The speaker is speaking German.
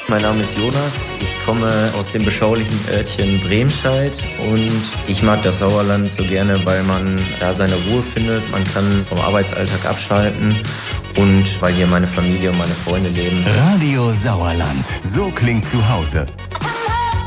Mein Name ist Jonas, ich komme aus dem beschaulichen Örtchen Bremscheid und ich mag das Sauerland so gerne, weil man da seine Ruhe findet, man kann vom Arbeitsalltag abschalten und weil hier meine Familie und meine Freunde leben. Radio Sauerland, so klingt zu Hause.